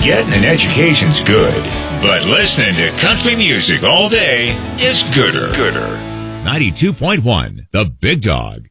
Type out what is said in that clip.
Getting an education's good, but listening to country music all day is gooder. 92.1, The Big Dog.